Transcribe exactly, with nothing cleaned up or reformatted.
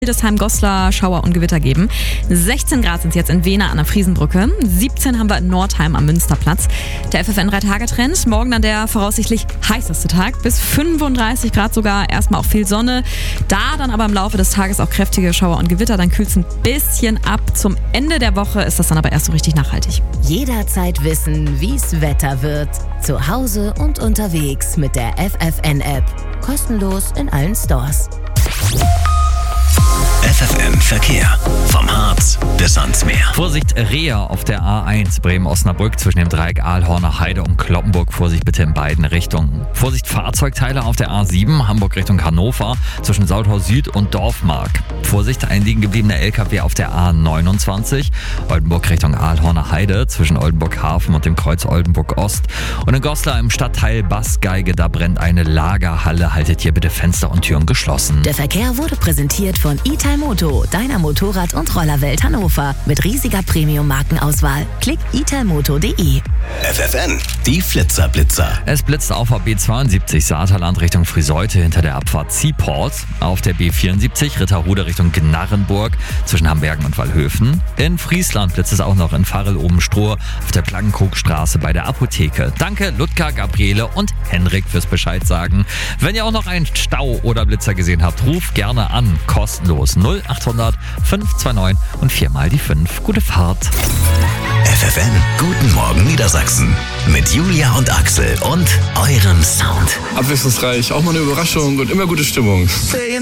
Hildesheim, Goslar, Schauer und Gewitter geben. sechzehn Grad sind es jetzt in Wehna an der Friesenbrücke. siebzehn haben wir in Nordheim am Münsterplatz. Der F F N drei Tage Trend. Morgen dann der voraussichtlich heißeste Tag. Bis fünfunddreißig Grad sogar. Erstmal auch viel Sonne. Da dann aber im Laufe des Tages auch kräftige Schauer und Gewitter. Dann kühlt es ein bisschen ab. Zum Ende der Woche ist das dann aber erst so richtig nachhaltig. Jederzeit wissen, wie's Wetter wird. Zu Hause und unterwegs mit der F F N-App. Kostenlos in allen Stores. F F N Verkehr. Vom Harz bis ans Meer. Vorsicht, Rehe auf der A eins Bremen-Osnabrück zwischen dem Dreieck Aalhorner Heide und Kloppenburg. Vorsicht bitte in beiden Richtungen. Vorsicht, Fahrzeugteile auf der A sieben Hamburg Richtung Hannover zwischen Sauthaus Süd und Dorfmark. Vorsicht, ein liegen gebliebener L K W auf der A neunundzwanzig Oldenburg Richtung Aalhorner Heide zwischen Oldenburg Hafen und dem Kreuz Oldenburg Ost. Und in Goslar im Stadtteil Bassgeige, da brennt eine Lagerhalle. Haltet hier bitte Fenster und Türen geschlossen. Der Verkehr wurde präsentiert von Italmoto, deiner Motorrad- und Rollerwelt Hannover. Mit riesiger Premium-Markenauswahl. Klick italmoto punkt de. F F N, die Flitzer-Blitzer. Es blitzt auf der B zweiundsiebzig Saterland Richtung Friseute hinter der Abfahrt Seaport. Auf der B vierundsiebzig Ritterhude Richtung Gnarrenburg zwischen Hambergen und Wallhöfen. In Friesland blitzt es auch noch in Farel-Oben-Stroh auf der Plankenkrogstraße bei der Apotheke. Danke Ludger, Gabriele und Henrik fürs Bescheid sagen. Wenn ihr auch noch einen Stau oder Blitzer gesehen habt, ruft gerne an. Kostenlos null achthundert fünf zwei neun und viermal die fünf. Gute Fahrt. F F N, guten Morgen Niedersachsen. Mit Julia und Axel und eurem Sound. Abwechslungsreich, auch mal eine Überraschung und immer gute Stimmung.